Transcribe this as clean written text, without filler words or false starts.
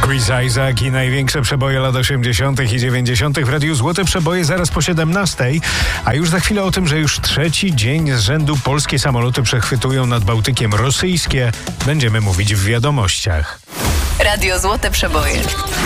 Chris Isaak i największe przeboje lat 80. i 90. w Radiu Złote Przeboje zaraz po 17. A już za chwilę o tym, że już trzeci dzień z rzędu polskie samoloty przechwytują nad Bałtykiem rosyjskie, będziemy mówić w wiadomościach. Radio Złote Przeboje.